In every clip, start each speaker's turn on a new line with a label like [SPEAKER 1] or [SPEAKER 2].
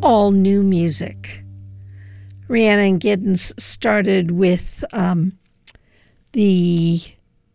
[SPEAKER 1] all new music. Rhiannon Giddens started with the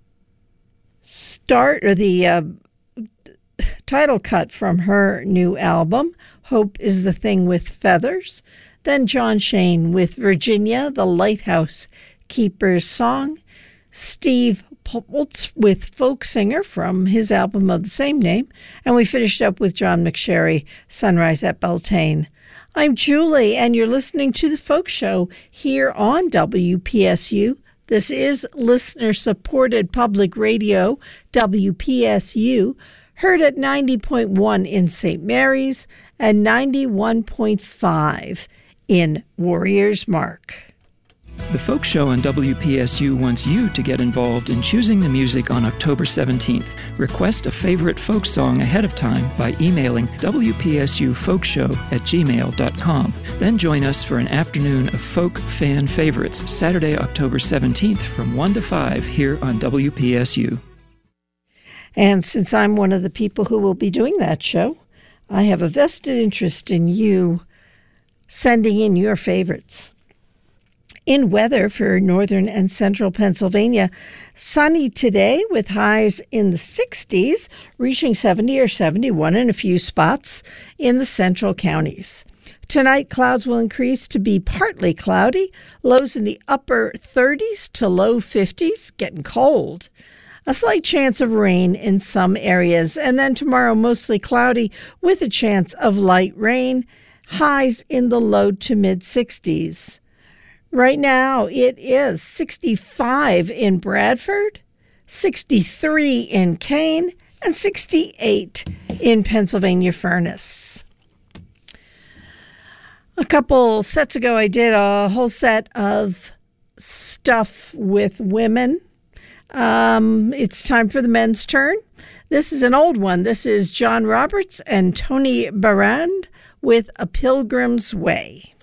[SPEAKER 1] title cut from her new album, Hope is the Thing with Feathers. Then John Shane with Virginia, the Lighthouse Keeper's Song. Steve Poltz with Folk Singer from his album of the same name. And we finished up with John McSherry, Sunrise at Beltane. I'm Julie, and you're listening to The Folk Show here on WPSU. This is listener-supported public radio, WPSU, heard at 90.1 in St. Mary's and 91.5 in Warriors Mark.
[SPEAKER 2] The Folk Show on WPSU wants you to get involved in choosing the music on October 17th. Request a favorite folk song ahead of time by emailing wpsufolkshow@gmail.com. Then join us for an afternoon of folk fan favorites, Saturday, October 17th from 1 to 5 here on WPSU.
[SPEAKER 1] And since I'm one of the people who will be doing that show, I have a vested interest in you sending in your favorites. In weather for northern and central Pennsylvania, sunny today with highs in the 60s, reaching 70 or 71 in a few spots in the central counties. Tonight, clouds will increase to be partly cloudy, lows in the upper 30s to low 50s, getting cold. A slight chance of rain in some areas, and then tomorrow mostly cloudy with a chance of light rain, highs in the low to mid 60s. Right now, it is 65 in Bradford, 63 in Kane, and 68 in Pennsylvania Furnace. A couple sets ago, I did a whole set of stuff with women. It's time for the men's turn. This is an old one. This is John Roberts and Tony Barand with A Pilgrim's Way.